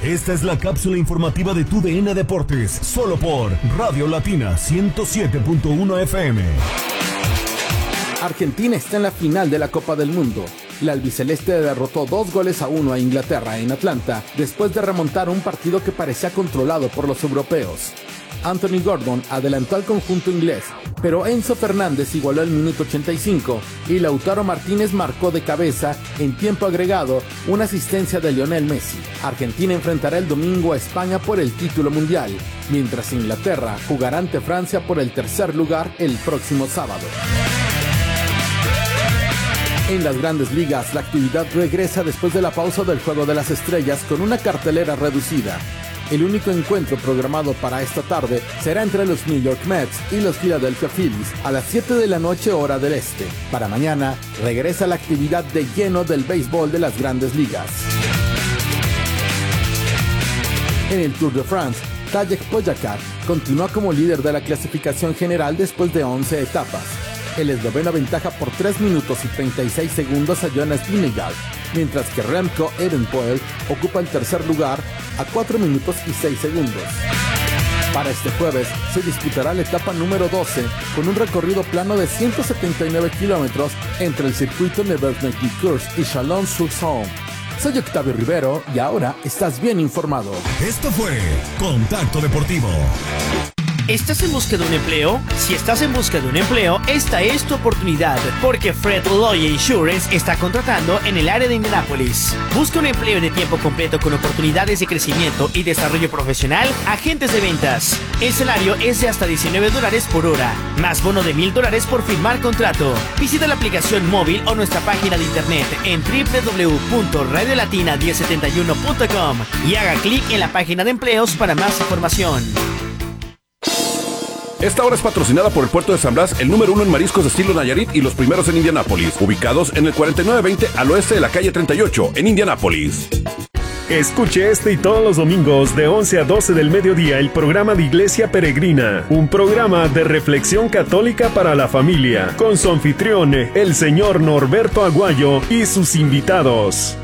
Esta es la cápsula informativa de tu DN Deportes, solo por Radio Latina 107.1 FM. Argentina está en la final de la Copa del Mundo. La albiceleste derrotó 2-1 a Inglaterra en Atlanta después de remontar un partido que parecía controlado por los europeos. Anthony Gordon adelantó al conjunto inglés, pero Enzo Fernández igualó el minuto 85 y Lautaro Martínez marcó de cabeza en tiempo agregado una asistencia de Lionel Messi. Argentina enfrentará el domingo a España por el título mundial, mientras Inglaterra jugará ante Francia por el tercer lugar el próximo sábado. En las Grandes Ligas, la actividad regresa después de la pausa del Juego de las Estrellas con una cartelera reducida. El único encuentro programado para esta tarde será entre los New York Mets y los Philadelphia Phillies a las 7 de la noche hora del este. Para mañana, regresa la actividad de lleno del béisbol de las Grandes Ligas. En el Tour de France, Tadej Pogačar continúa como líder de la clasificación general después de 11 etapas. El esloveno aventaja por 3 minutos y 36 segundos a Jonas Vingegaard, mientras que Remco Evenepoel ocupa el tercer lugar a 4 minutos y 6 segundos. Para este jueves se disputará la etapa número 12 con un recorrido plano de 179 kilómetros entre el circuito Nevers-Neckar-Course y Chalon-sur-Saône. Soy Octavio Rivero y ahora estás bien informado. Esto fue Contacto Deportivo. ¿Estás en busca de un empleo? Si estás en busca de un empleo, esta es tu oportunidad, porque Fred Loya Insurance está contratando en el área de Indianápolis. Busca un empleo de tiempo completo con oportunidades de crecimiento y desarrollo profesional, agentes de ventas. El salario es de hasta $19 por hora, más bono de $1,000 por firmar contrato. Visita la aplicación móvil o nuestra página de internet en www.radiolatina1071.com y haga clic en la página de empleos para más información. Esta hora es patrocinada por el Puerto de San Blas, el número 1 en mariscos de estilo Nayarit y los primeros en Indianápolis, ubicados en el 4920 al oeste de la calle 38, en Indianápolis. Escuche este y todos los domingos de 11 a 12 del mediodía el programa de Iglesia Peregrina, un programa de reflexión católica para la familia, con su anfitrión, el señor Norberto Aguayo y sus invitados.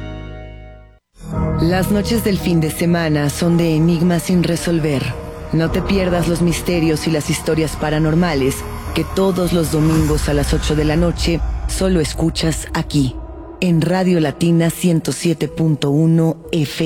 Las noches del fin de semana son de enigmas sin resolver. No te pierdas los misterios y las historias paranormales que todos los domingos a las 8 de la noche solo escuchas aquí, en Radio Latina 107.1 FM.